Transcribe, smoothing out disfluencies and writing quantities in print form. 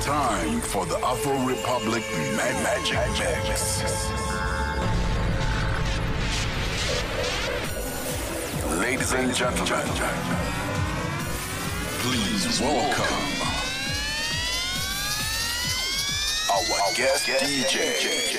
Time for the Afro Republic Magic Mix. Ladies and gentlemen, please welcome our guest DJ.